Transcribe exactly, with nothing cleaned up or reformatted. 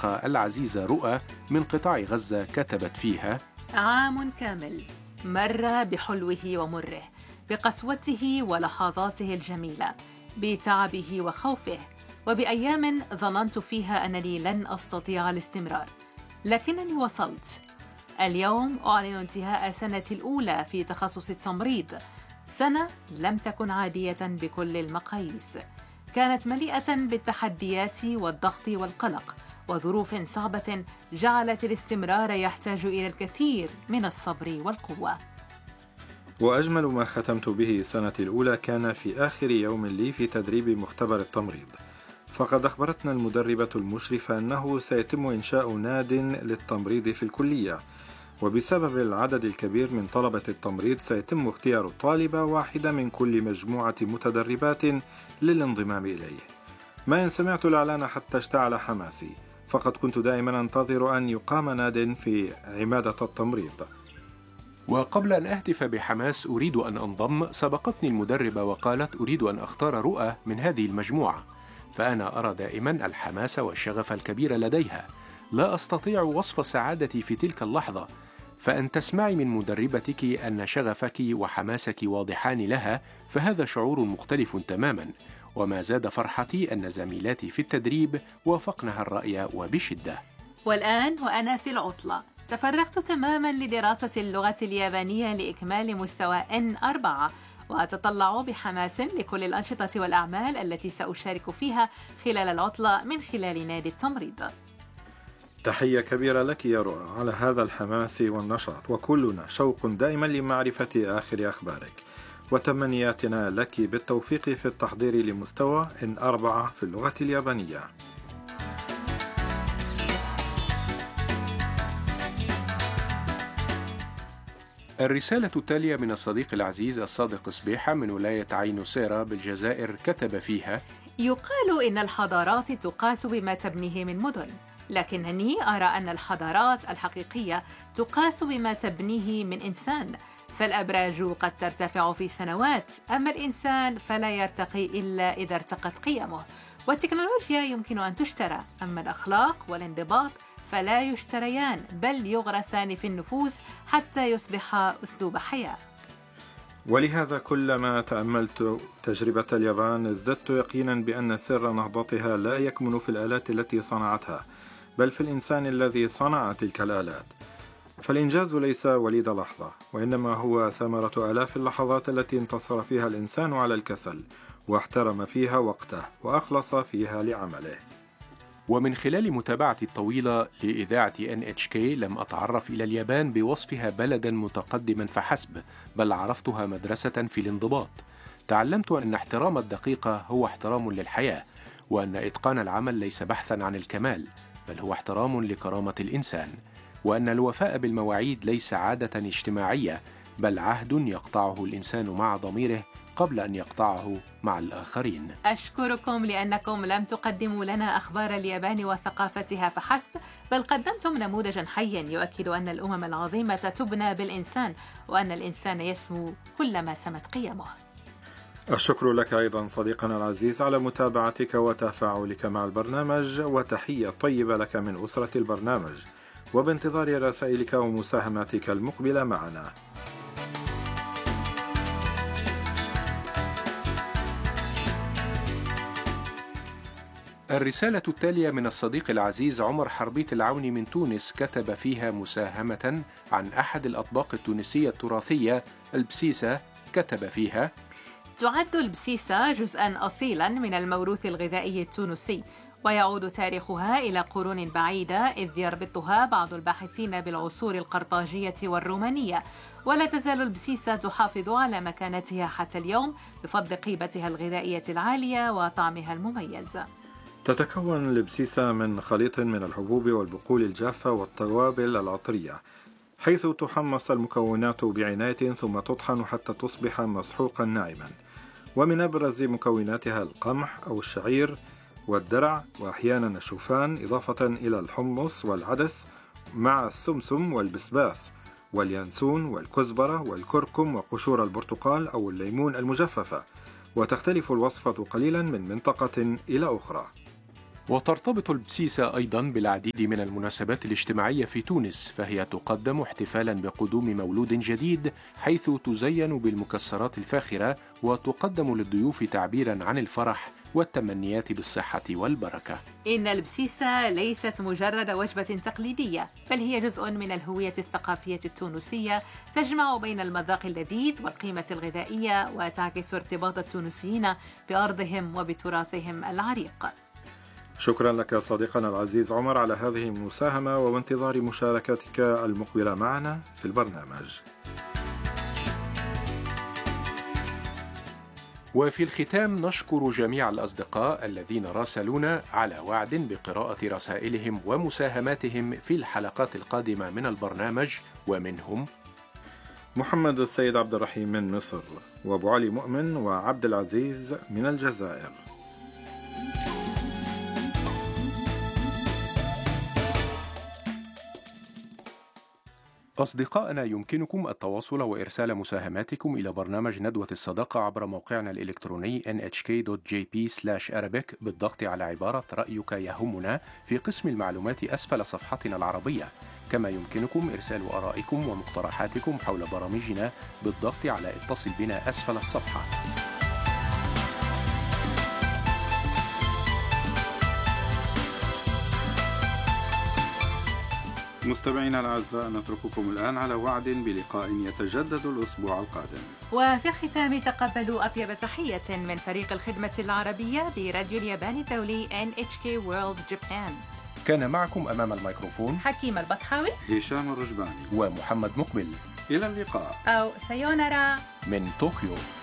الصديقة العزيزة رؤى من قطاع غزة كتبت فيها: عام كامل مر بحلوه ومره، بقسوته ولحظاته الجميلة، بتعبه وخوفه، وبأيام ظننت فيها أنني لن أستطيع الاستمرار، لكنني وصلت. اليوم أعلن انتهاء سنتي الأولى في تخصص التمريض، سنة لم تكن عادية بكل المقاييس، كانت مليئة بالتحديات والضغط والقلق وظروف صعبة جعلت الاستمرار يحتاج إلى الكثير من الصبر والقوة. وأجمل ما ختمت به سنتي الأولى كان في آخر يوم لي في تدريب مختبر التمريض، فقد أخبرتنا المدربة المشرفة أنه سيتم إنشاء ناد للتمريض في الكلية، وبسبب العدد الكبير من طلبة التمريض سيتم اختيار طالبة واحدة من كل مجموعة متدربات للانضمام إليه. ما إن سمعت الإعلان حتى اشتعل حماسي، فقد كنت دائما أنتظر أن يقام ناد في عمادة التمريض. وقبل أن أهتف بحماس أريد أن أنضم، سبقتني المدربة وقالت: أريد أن أختار رؤى من هذه المجموعة. فأنا أرى دائما الحماس والشغف الكبير لديها، لا أستطيع وصف سعادتي في تلك اللحظة، فأن تسمعي من مدربتك أن شغفك وحماسك واضحان لها فهذا شعور مختلف تماما. وما زاد فرحتي أن زميلاتي في التدريب وافقنها الرأي وبشدة. والآن وأنا في العطلة تفرغت تماما لدراسة اللغة اليابانية لإكمال مستوى إن أربعة، وأتطلع بحماس لكل الأنشطة والأعمال التي سأشارك فيها خلال العطلة من خلال نادي التمريض. تحية كبيرة لك يا رؤى على هذا الحماس والنشاط، وكلنا شوق دائما لمعرفة آخر أخبارك، وتمنياتنا لك بالتوفيق في التحضير لمستوى إن أربعة في اللغة اليابانية. الرسالة التالية من الصديق العزيز الصادق صبيحة من ولاية عين سيرة بالجزائر كتب فيها: يقال إن الحضارات تقاس بما تبنيه من مدن، لكنني أرى أن الحضارات الحقيقية تقاس بما تبنيه من إنسان، فالأبراج قد ترتفع في سنوات، أما الإنسان فلا يرتقي إلا إذا ارتقت قيمه، والتكنولوجيا يمكن أن تشترى، أما الأخلاق والانضباط فلا يشتريان بل يغرسان في النفوس حتى يصبح أسلوب حياة. ولهذا كلما تأملت تجربة اليابان ازددت يقينا بأن سر نهضتها لا يكمن في الآلات التي صنعتها، بل في الإنسان الذي صنع تلك الآلات. فالإنجاز ليس وليد لحظة، وإنما هو ثمرة آلاف اللحظات التي انتصر فيها الإنسان على الكسل، واحترم فيها وقته، وأخلص فيها لعمله. ومن خلال متابعتي الطويلة لإذاعة إن إتش كي لم أتعرف إلى اليابان بوصفها بلدا متقدما فحسب، بل عرفتها مدرسة في الانضباط. تعلمت أن احترام الدقيقة هو احترام للحياة، وأن إتقان العمل ليس بحثا عن الكمال، بل هو احترام لكرامة الإنسان، وأن الوفاء بالمواعيد ليس عادة اجتماعية، بل عهد يقطعه الإنسان مع ضميره قبل أن يقطعه مع الآخرين. أشكركم لأنكم لم تقدموا لنا أخبار اليابان وثقافتها فحسب، بل قدمتم نموذجا حيا يؤكد أن الأمم العظيمة تبنى بالإنسان، وأن الإنسان يسمو كلما سمت قيمه. الشكر لك أيضا صديقنا العزيز على متابعتك وتفاعلك مع البرنامج، وتحية طيبة لك من أسرة البرنامج، وبانتظار رسائلك ومساهماتك المقبلة معنا. الرسالة التالية من الصديق العزيز عمر حربيت العوني من تونس كتب فيها مساهمة عن أحد الأطباق التونسية التراثية البسيسة. كتب فيها: تعد البسيسة جزءاً أصيلاً من الموروث الغذائي التونسي، ويعود تاريخها إلى قرون بعيدة، إذ يربطها بعض الباحثين بالعصور القرطاجية والرومانية، ولا تزال البسيسة تحافظ على مكانتها حتى اليوم بفضل قيمتها الغذائية العالية وطعمها المميز. تتكون البسيسة من خليط من الحبوب والبقول الجافة والتوابل العطرية، حيث تحمص المكونات بعناية ثم تطحن حتى تصبح مسحوقا ناعما. ومن أبرز مكوناتها القمح أو الشعير والدرع، وأحيانا الشوفان، إضافة إلى الحمص والعدس مع السمسم والبسباس واليانسون والكزبرة والكركم وقشور البرتقال أو الليمون المجففة. وتختلف الوصفة قليلا من منطقة إلى أخرى. وترتبط البسيسة أيضا بالعديد من المناسبات الاجتماعية في تونس، فهي تقدم احتفالا بقدوم مولود جديد، حيث تزين بالمكسرات الفاخرة وتقدم للضيوف تعبيرا عن الفرح والتمنيات بالصحة والبركة. إن البسيسة ليست مجرد وجبة تقليدية، بل هي جزء من الهوية الثقافية التونسية، تجمع بين المذاق اللذيذ والقيمة الغذائية، وتعكس ارتباط التونسيين بأرضهم وبتراثهم العريق. شكرا لك صديقنا العزيز عمر على هذه المساهمة، وانتظار مشاركتك المقبلة معنا في البرنامج. وفي الختام نشكر جميع الأصدقاء الذين راسلونا على وعد بقراءة رسائلهم ومساهماتهم في الحلقات القادمة من البرنامج، ومنهم محمد السيد عبد الرحيم من مصر، وأبو علي مؤمن وعبد العزيز من الجزائر. أصدقائنا، يمكنكم التواصل وإرسال مساهماتكم إلى برنامج ندوة الصداقة عبر موقعنا الإلكتروني إن إتش كي دوت جي بي سلاش أرابيك بالضغط على عبارة رأيك يهمنا في قسم المعلومات أسفل صفحتنا العربية. كما يمكنكم إرسال آرائكم ومقترحاتكم حول برامجنا بالضغط على اتصل بنا أسفل الصفحة. مستمعينا الأعزاء، نترككم الآن على وعد بلقاء يتجدد الأسبوع القادم. وفي الختام تقبلوا أطيب تحية من فريق الخدمة العربية براديو اليابان الدولي إن إتش كي World Japan. كان معكم أمام الميكروفون حكيم البطحاوي، هشام الرجباني، ومحمد مقبل. إلى اللقاء، أو سايونارا من طوكيو.